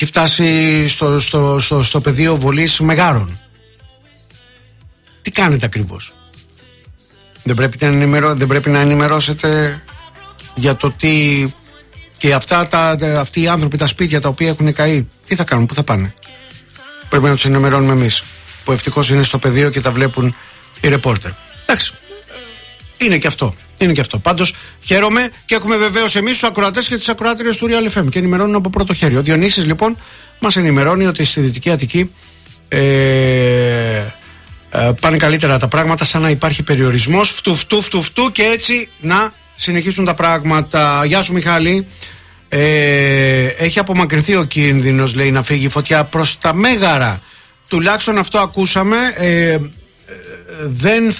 έχει φτάσει στο πεδίο βολής μεγάρων. Τι κάνετε ακριβώς? Δεν πρέπει να ενημερώσετε για το τι... Και αυτοί οι άνθρωποι, τα σπίτια τα οποία έχουν καεί, τι θα κάνουν, πού θα πάνε? Πρέπει να τους ενημερώνουμε εμείς, που ευτυχώς είναι στο πεδίο και τα βλέπουν οι ρεπόρτερ. Εντάξει, είναι και αυτό. Πάντως χαίρομαι και έχουμε βεβαίως εμείς τους ακροατές και τις ακροάτριες του Real FM και ενημερώνουν από πρώτο χέρι. Ο Διονύσης λοιπόν μας ενημερώνει ότι στη Δυτική Αττική πάνε καλύτερα τα πράγματα, σαν να υπάρχει περιορισμός, φτου και έτσι να συνεχίσουν τα πράγματα. Γεια σου Μιχάλη. Έχει απομακρυνθεί ο κίνδυνος, λέει, να φύγει η φωτιά προς τα Μέγαρα. Τουλάχιστον αυτό ακούσαμε. Δεν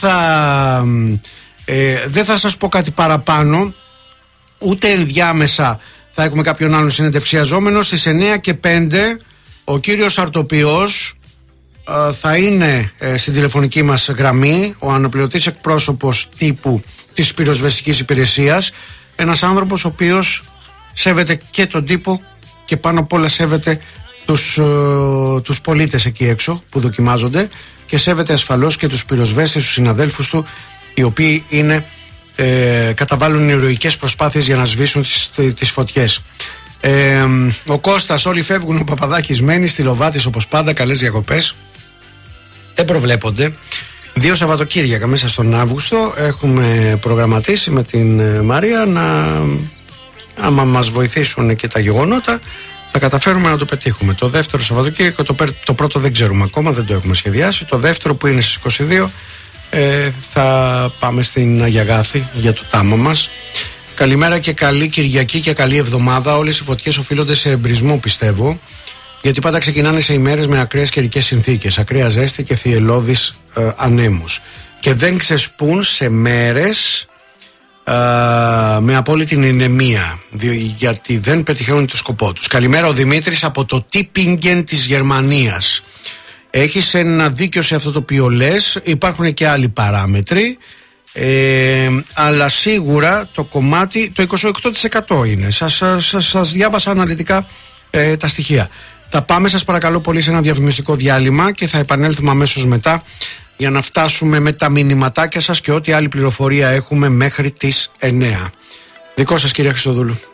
θα σας πω κάτι παραπάνω, ούτε ενδιάμεσα θα έχουμε κάποιον άλλον συνεντευξιαζόμενο. Στις 9:05 ο κύριος Αρτοπιός θα είναι στην τηλεφωνική μας γραμμή, ο αναπληρωτής εκπρόσωπος τύπου της πυροσβεστικής υπηρεσίας, ένας άνθρωπος ο οποίος σέβεται και τον τύπο και πάνω απ' όλα σέβεται τους πολίτες εκεί έξω που δοκιμάζονται και σέβεται ασφαλώς και τους πυροσβέστες, τους συναδέλφους του, οι οποίοι καταβάλουν ηρωικές προσπάθειες για να σβήσουν τις φωτιές. Ο Κώστας, όλοι φεύγουν, ο Παπαδάκης μένει, στη Λοβάτης όπως πάντα, καλές διακοπές. Δεν προβλέπονται 2 Σαββατοκύριακα μέσα στον Αύγουστο. Έχουμε προγραμματίσει με την Μαρία άμα μας βοηθήσουν και τα γεγονότα, θα καταφέρουμε να το πετύχουμε. Το δεύτερο Σαββατοκύριακο, το πρώτο δεν ξέρουμε ακόμα, δεν το έχουμε σχεδιάσει. Το δεύτερο που είναι στις 22 θα πάμε στην Αγιαγάθη για το τάμα μας. Καλημέρα και καλή Κυριακή και καλή εβδομάδα. Όλες οι φωτιές οφείλονται σε εμπρισμό, πιστεύω, γιατί πάντα ξεκινάνε σε ημέρες με ακραίες καιρικές συνθήκες, ακραία ζέστη και θυελλώδεις ανέμους, και δεν ξεσπούν σε μέρες με απόλυτη ηνεμία, γιατί δεν πετυχαίνουν το σκοπό τους. Καλημέρα, ο Δημήτρης από το Τίπινγκεν της Γερμανίας. Έχεις ένα δίκιο σε αυτό το οποίο λες. Υπάρχουν και άλλοι παράμετροι, αλλά σίγουρα το κομμάτι, το 28% είναι. Σας διάβασα αναλυτικά τα στοιχεία. Θα πάμε, σας παρακαλώ πολύ, σε ένα διαφημιστικό διάλειμμα και θα επανέλθουμε αμέσως μετά για να φτάσουμε με τα μηνυματάκια σας και ό,τι άλλη πληροφορία έχουμε μέχρι τις 9. Δικό σας, κυρία Χριστοδούλου.